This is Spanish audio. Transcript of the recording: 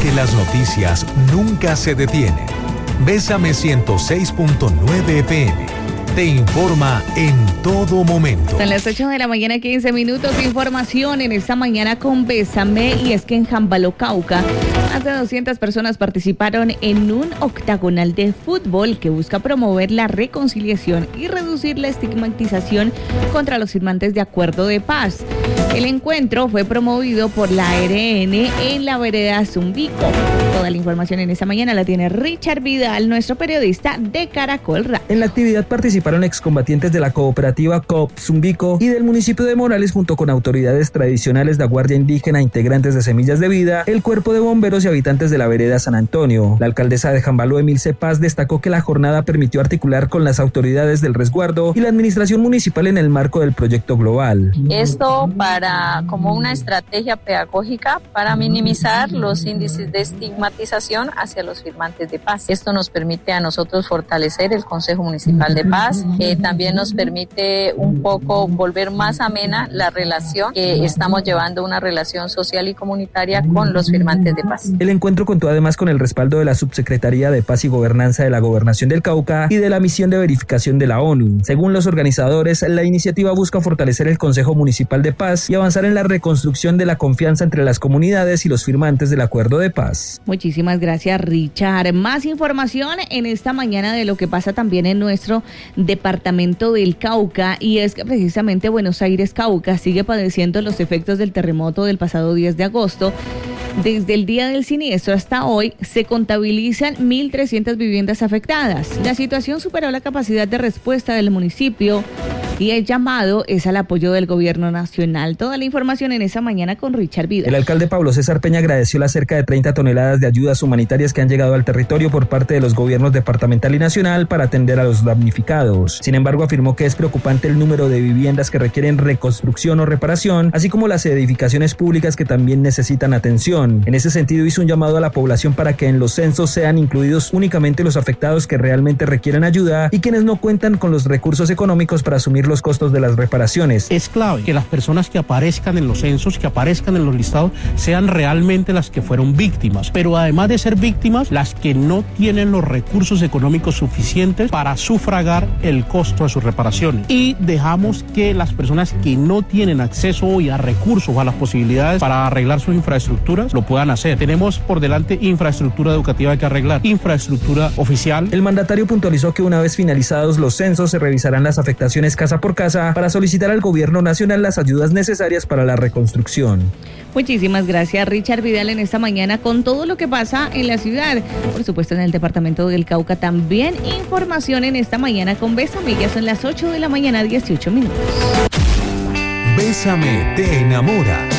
porque las noticias nunca se detienen. Bésame 106.9 FM. Te informa en todo momento. Son las 8 de la mañana, 15 minutos. Información en esta mañana con Bésame. Y es que en Jámbalo, Cauca, más de 200 personas participaron en un octagonal de fútbol que busca promover la reconciliación y reducir la estigmatización contra los firmantes de acuerdo de paz. El encuentro fue promovido por la ARN en la vereda Zumbico. Toda la información en esta mañana la tiene Richard Vidal, nuestro periodista de Caracol Radio. En la actividad participaron excombatientes de la cooperativa COP Zumbico y del municipio de Morales junto con autoridades tradicionales de la Guardia Indígena, integrantes de Semillas de Vida, el Cuerpo de Bomberos y habitantes de la vereda San Antonio. La alcaldesa de Jámbalo, Emilce Paz, destacó que la jornada permitió articular con las autoridades del resguardo y la administración municipal en el marco del proyecto global. Esto como una estrategia pedagógica para minimizar los índices de estigmatización hacia los firmantes de paz. Esto nos permite a nosotros fortalecer el Consejo Municipal de Paz, también nos permite un poco volver más amena la relación que estamos llevando, una relación social y comunitaria con los firmantes de paz. El encuentro contó además con el respaldo de la Subsecretaría de Paz y Gobernanza de la Gobernación del Cauca y de la Misión de Verificación de la ONU. Según los organizadores, la iniciativa busca fortalecer el Consejo Municipal de Paz y avanzar en la reconstrucción de la confianza entre las comunidades y los firmantes del acuerdo de paz. Muchísimas gracias, Richard. Más información en esta mañana de lo que pasa también en nuestro departamento del Cauca, y es que precisamente Buenos Aires, Cauca, sigue padeciendo los efectos del terremoto del pasado 10 de agosto. Desde el día del siniestro hasta hoy se contabilizan 1.300 viviendas afectadas. La situación superó la capacidad de respuesta del municipio y el llamado es al apoyo del gobierno nacional. Toda la información en esa mañana con Richard Vidal. El alcalde Pablo César Peña agradeció las cerca de 30 toneladas de ayudas humanitarias que han llegado al territorio por parte de los gobiernos departamental y nacional para atender a los damnificados. Sin embargo, afirmó que es preocupante el número de viviendas que requieren reconstrucción o reparación, así como las edificaciones públicas que también necesitan atención. En ese sentido, hizo un llamado a la población para que en los censos sean incluidos únicamente los afectados que realmente requieren ayuda y quienes no cuentan con los recursos económicos para asumir los costos de las reparaciones. Es clave que las personas que aparezcan en los censos, que aparezcan en los listados, sean realmente las que fueron víctimas, pero además de ser víctimas, las que no tienen los recursos económicos suficientes para sufragar el costo de sus reparaciones. Y dejamos que las personas que no tienen acceso hoy a recursos o a las posibilidades para arreglar sus infraestructuras lo puedan hacer. Tenemos por delante infraestructura educativa que arreglar, infraestructura oficial. El mandatario puntualizó que una vez finalizados los censos se revisarán las afectaciones casa por casa para solicitar al gobierno nacional las ayudas necesarias para la reconstrucción. Muchísimas gracias, Richard Vidal, en esta mañana con todo lo que pasa en la ciudad. Por supuesto, en el departamento del Cauca también información en esta mañana con Bésame. Ya son las 8 de la mañana, 18 minutos. Bésame te enamora.